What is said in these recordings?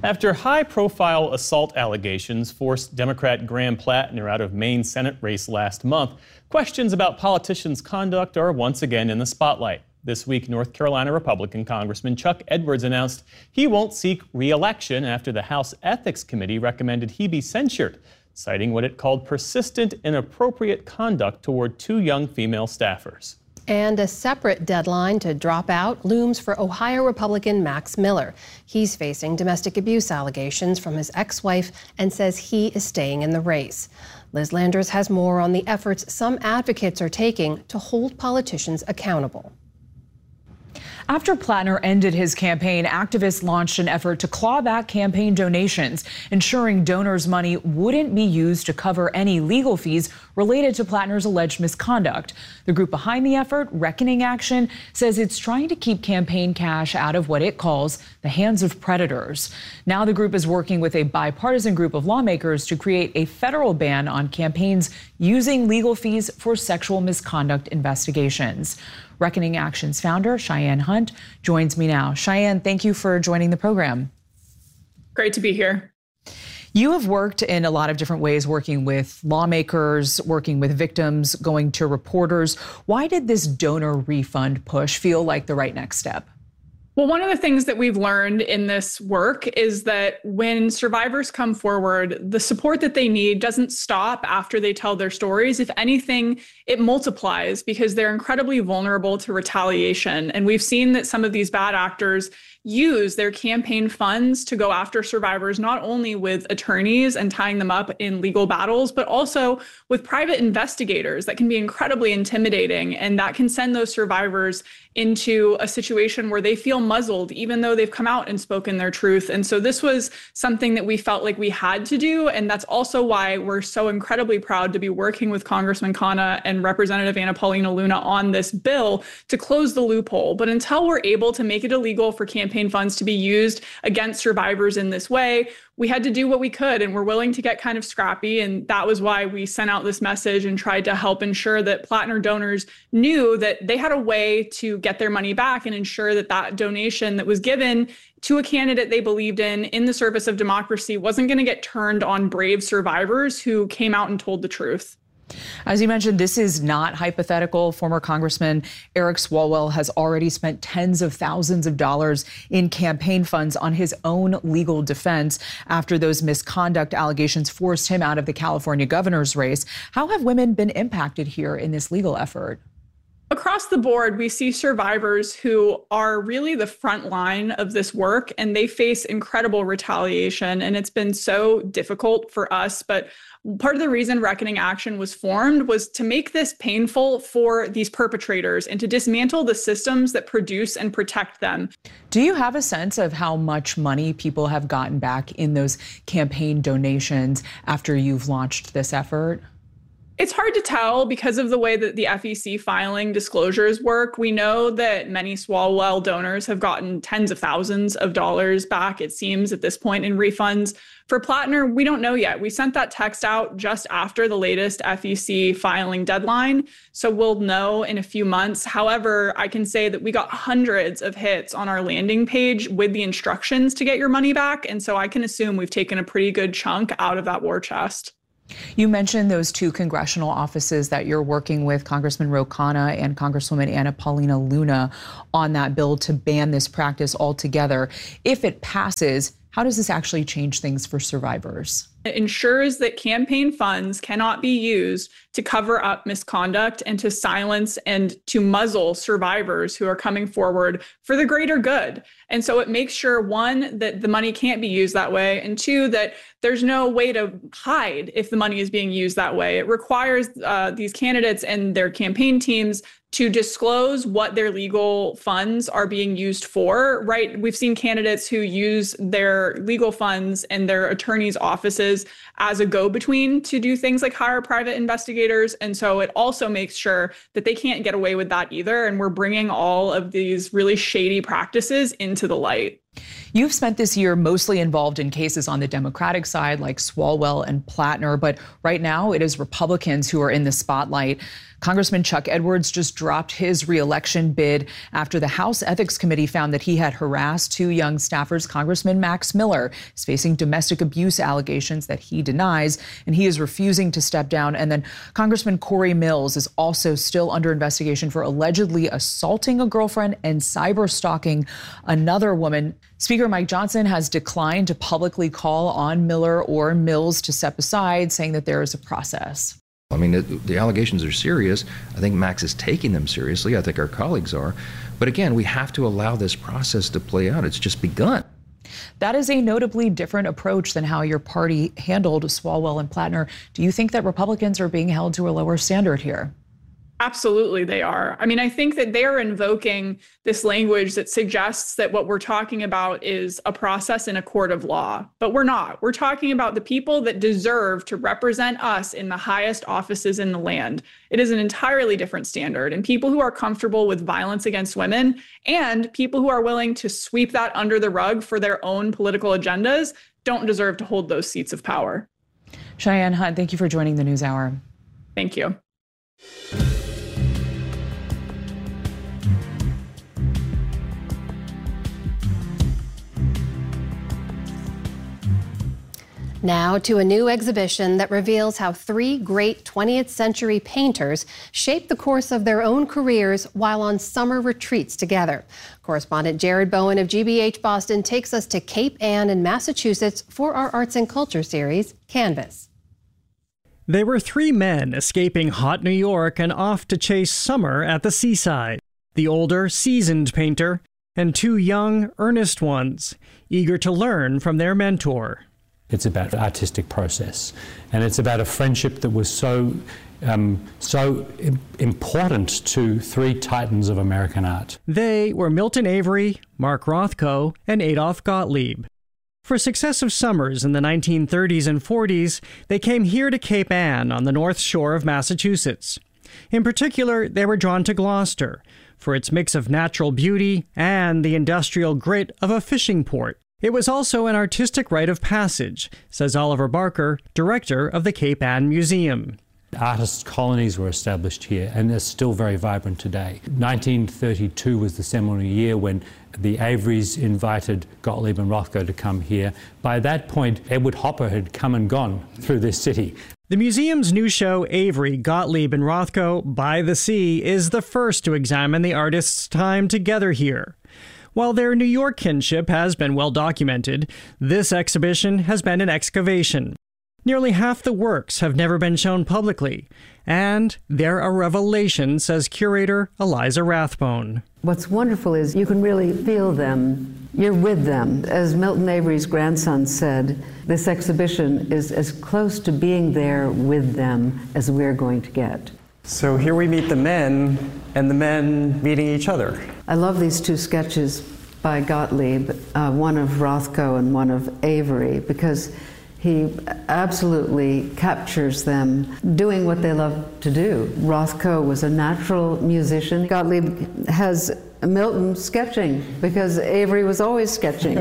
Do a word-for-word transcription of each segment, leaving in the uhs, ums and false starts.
After high-profile assault allegations forced Democrat Graham Plattner out of Maine Senate race last month, questions about politicians' conduct are once again in the spotlight. This week, North Carolina Republican Congressman Chuck Edwards announced he won't seek re-election after the House Ethics Committee recommended he be censured, citing what it called persistent, inappropriate conduct toward two young female staffers. And a separate deadline to drop out looms for Ohio Republican Max Miller. He's facing domestic abuse allegations from his ex-wife and says he is staying in the race. Liz Landers has more on the efforts some advocates are taking to hold politicians accountable. After Plattner ended his campaign, activists launched an effort to claw back campaign donations, ensuring donors' money wouldn't be used to cover any legal fees related to Plattner's alleged misconduct. The group behind the effort, Reckoning Action, says it's trying to keep campaign cash out of what it calls the hands of predators. Now the group is working with a bipartisan group of lawmakers to create a federal ban on campaigns using legal fees for sexual misconduct investigations. Reckoning Action's founder, Cheyenne Hunt, joins me now. Cheyenne, thank you for joining the program. Great to be here. You have worked in a lot of different ways, working with lawmakers, working with victims, going to reporters. Why did this donor refund push feel like the right next step? Well, one of the things that we've learned in this work is that when survivors come forward, the support that they need doesn't stop after they tell their stories. If anything, it multiplies because they're incredibly vulnerable to retaliation. And we've seen that some of these bad actors use their campaign funds to go after survivors, not only with attorneys and tying them up in legal battles, but also with private investigators that can be incredibly intimidating. And that can send those survivors into a situation where they feel muzzled, even though they've come out and spoken their truth. And so this was something that we felt like we had to do. And that's also why we're so incredibly proud to be working with Congressman Khanna and Representative Anna Paulina Luna on this bill to close the loophole. But until we're able to make it illegal for campaign funds to be used against survivors in this way, we had to do what we could, and we're willing to get kind of scrappy. And that was why we sent out this message and tried to help ensure that Plattner donors knew that they had a way to get their money back and ensure that that donation that was given to a candidate they believed in, in the service of democracy, wasn't going to get turned on brave survivors who came out and told the truth. As you mentioned, this is not hypothetical. Former Congressman Eric Swalwell has already spent tens of thousands of dollars in campaign funds on his own legal defense after those misconduct allegations forced him out of the California governor's race. How have women been impacted here in this legal effort? Across the board, we see survivors who are really the front line of this work, and they face incredible retaliation. And it's been so difficult for us. But part of the reason Reckoning Action was formed was to make this painful for these perpetrators and to dismantle the systems that produce and protect them. Do you have a sense of how much money people have gotten back in those campaign donations after you've launched this effort? It's hard to tell because of the way that the F E C filing disclosures work. We know that many Swalwell donors have gotten tens of thousands of dollars back, it seems, at this point in refunds. For Plattner, we don't know yet. We sent that text out just after the latest F E C filing deadline, so we'll know in a few months. However, I can say that we got hundreds of hits on our landing page with the instructions to get your money back, and so I can assume we've taken a pretty good chunk out of that war chest. You mentioned those two congressional offices that you're working with, Congressman Ro Khanna and Congresswoman Anna Paulina Luna, on that bill to ban this practice altogether. If it passes, how does this actually change things for survivors? It ensures that campaign funds cannot be used to cover up misconduct and to silence and to muzzle survivors who are coming forward for the greater good. And so it makes sure, one, that the money can't be used that way, and two, that there's no way to hide if the money is being used that way. It requires uh, these candidates and their campaign teams to disclose what their legal funds are being used for, right? We've seen candidates who use their legal funds and their attorneys' offices as a go-between to do things like hire private investigators. And so it also makes sure that they can't get away with that either. And we're bringing all of these really shady practices into the light. You've spent this year mostly involved in cases on the Democratic side like Swalwell and Plattner, but right now it is Republicans who are in the spotlight. Congressman Chuck Edwards just dropped his re-election bid after the House Ethics Committee found that he had harassed two young staffers. Congressman Max Miller is facing domestic abuse allegations that he denies, and he is refusing to step down. And then Congressman Corey Mills is also still under investigation for allegedly assaulting a girlfriend and cyber stalking another woman. Speaker Mike Johnson has declined to publicly call on Miller or Mills to step aside, saying that there is a process. I mean, the, the allegations are serious. I think Max is taking them seriously. I think our colleagues are. But again, we have to allow this process to play out. It's just begun. That is a notably different approach than how your party handled Swalwell and Plattner. Do you think that Republicans are being held to a lower standard here? Absolutely, they are. I mean, I think that they are invoking this language that suggests that what we're talking about is a process in a court of law, but we're not. We're talking about the people that deserve to represent us in the highest offices in the land. It is an entirely different standard, and people who are comfortable with violence against women and people who are willing to sweep that under the rug for their own political agendas don't deserve to hold those seats of power. Cheyenne Hunt, thank you for joining the NewsHour. Thank you. Now to a new exhibition that reveals how three great twentieth century painters shaped the course of their own careers while on summer retreats together. Correspondent Jared Bowen of G B H Boston takes us to Cape Ann in Massachusetts for our Arts and Culture series, Canvas. They were three men escaping hot New York and off to chase summer at the seaside. The older, seasoned painter and two young, earnest ones, eager to learn from their mentor. It's about artistic process, and it's about a friendship that was so um, so important to three titans of American art. They were Milton Avery, Mark Rothko, and Adolph Gottlieb. For successive summers in the nineteen thirties and forties, they came here to Cape Ann on the north shore of Massachusetts. In particular, they were drawn to Gloucester for its mix of natural beauty and the industrial grit of a fishing port. It was also an artistic rite of passage, says Oliver Barker, director of the Cape Ann Museum. Artists' colonies were established here, and they're still very vibrant today. nineteen thirty-two was the seminal year when the Averys invited Gottlieb and Rothko to come here. By that point, Edward Hopper had come and gone through this city. The museum's new show, Avery, Gottlieb, and Rothko by the Sea, is the first to examine the artists' time together here. While their New York kinship has been well documented, this exhibition has been an excavation. Nearly half the works have never been shown publicly, and they're a revelation, says curator Eliza Rathbone. What's wonderful is you can really feel them. You're with them. As Milton Avery's grandson said, this exhibition is as close to being there with them as we're going to get. So here we meet the men, and the men meeting each other. I love these two sketches by Gottlieb, uh, one of Rothko and one of Avery, because he absolutely captures them doing what they love to do. Rothko was a natural musician. Gottlieb has Milton sketching, because Avery was always sketching.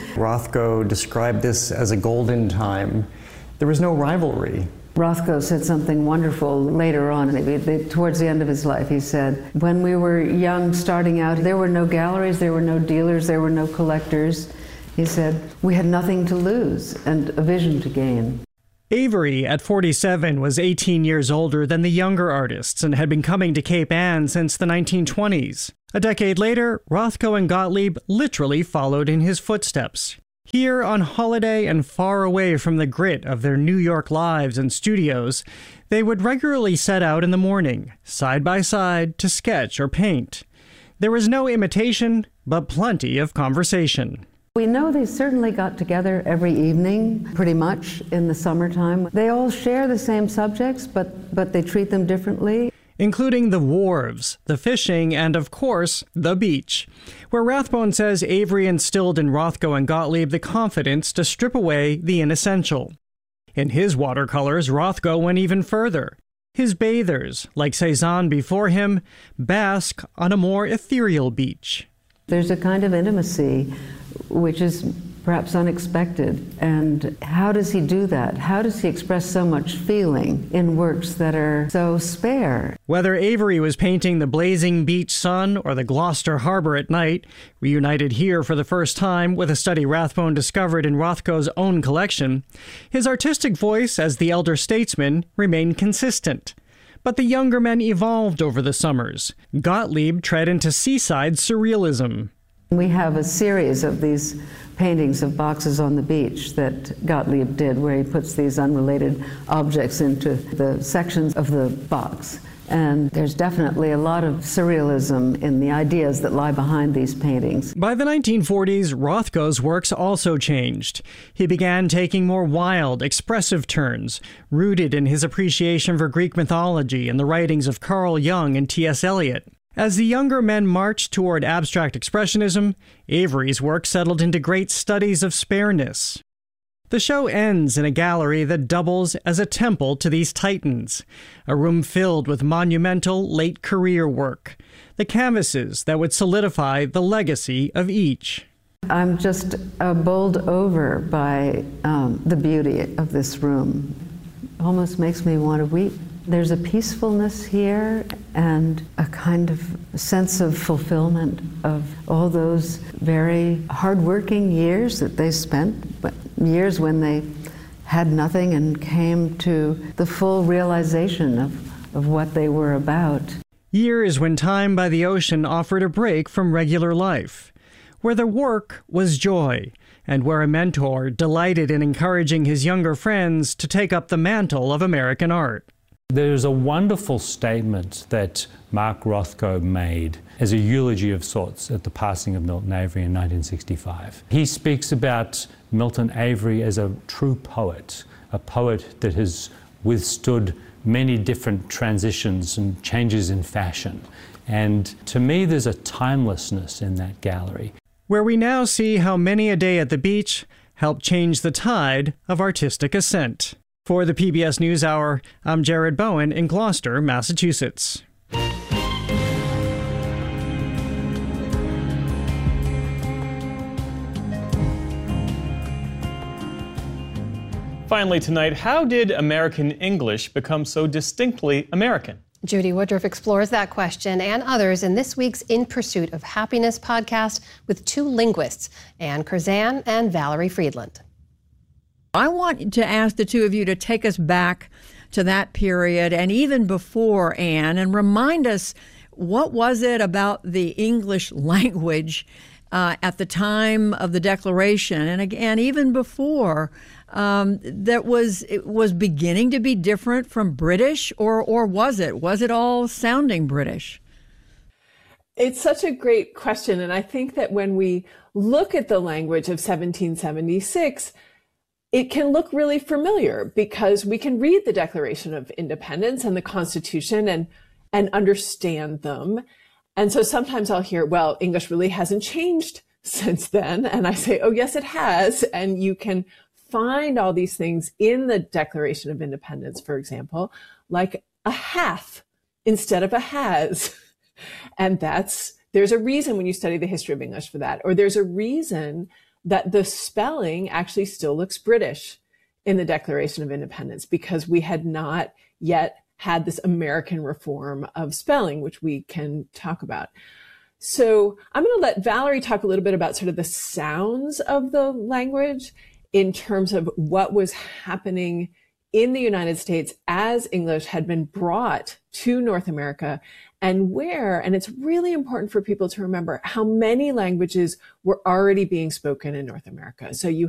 Rothko described this as a golden time. There was no rivalry. Rothko said something wonderful later on, maybe towards the end of his life. He said, when we were young, starting out, there were no galleries, there were no dealers, there were no collectors. He said, we had nothing to lose and a vision to gain. Avery, at forty-seven, was eighteen years older than the younger artists and had been coming to Cape Ann since the nineteen twenties. A decade later, Rothko and Gottlieb literally followed in his footsteps. Here on holiday and far away from the grit of their New York lives and studios, they would regularly set out in the morning, side by side, to sketch or paint. There was no imitation, but plenty of conversation. We know they certainly got together every evening, pretty much, in the summertime. They all share the same subjects, but, but they treat them differently. Including the wharves, the fishing, and of course, the beach, where Rathbone says Avery instilled in Rothko and Gottlieb the confidence to strip away the inessential. In his watercolors, Rothko went even further. His bathers, like Cezanne before him, bask on a more ethereal beach. There's a kind of intimacy which is perhaps unexpected. And how does he do that? How does he express so much feeling in works that are so spare? Whether Avery was painting the blazing beach sun or the Gloucester Harbor at night, reunited here for the first time with a study Rathbone discovered in Rothko's own collection, his artistic voice as the elder statesman remained consistent. But the younger men evolved over the summers. Gottlieb tread into seaside surrealism. We have a series of these paintings of boxes on the beach that Gottlieb did, where he puts these unrelated objects into the sections of the box. And there's definitely a lot of surrealism in the ideas that lie behind these paintings. By the nineteen forties, Rothko's works also changed. He began taking more wild, expressive turns, rooted in his appreciation for Greek mythology and the writings of Carl Jung and T S Eliot. As the younger men marched toward abstract expressionism, Avery's work settled into great studies of spareness. The show ends in a gallery that doubles as a temple to these titans, a room filled with monumental late-career work, the canvases that would solidify the legacy of each. I'm just uh, bowled over by um, the beauty of this room. Almost makes me want to weep. There's a peacefulness here and a kind of sense of fulfillment of all those very hardworking years that they spent, years when they had nothing and came to the full realization of, of what they were about. Years when time by the ocean offered a break from regular life, where the work was joy, and where a mentor delighted in encouraging his younger friends to take up the mantle of American art. There's a wonderful statement that Mark Rothko made as a eulogy of sorts at the passing of Milton Avery in nineteen sixty-five. He speaks about Milton Avery as a true poet, a poet that has withstood many different transitions and changes in fashion. And to me, there's a timelessness in that gallery. Where we now see how many a day at the beach helped change the tide of artistic ascent. For the P B S NewsHour, I'm Jared Bowen in Gloucester, Massachusetts. Finally tonight, how did American English become so distinctly American? Judy Woodruff explores that question and others in this week's In Pursuit of Happiness podcast with two linguists, Anne Curzan and Valerie Friedland. I want to ask the two of you to take us back to that period and even before, Anne, and remind us, what was it about the English language uh, at the time of the Declaration, and again, even before, um, that was it was beginning to be different from British, or or was it? Was it all sounding British? It's such a great question, and I think that when we look at the language of seventeen seventy-six, it can look really familiar because we can read the Declaration of Independence and the Constitution and, and understand them. And so sometimes I'll hear, well, English really hasn't changed since then. And I say, oh, yes, it has. And you can find all these things in the Declaration of Independence, for example, like a hath instead of a has. And that's, there's a reason when you study the history of English for that, or there's a reason that the spelling actually still looks British in the Declaration of Independence, because we had not yet had this American reform of spelling, which we can talk about. So I'm going to let Valerie talk a little bit about sort of the sounds of the language in terms of what was happening in the United States as English had been brought to North America, and where, and it's really important for people to remember how many languages were already being spoken in North America. So you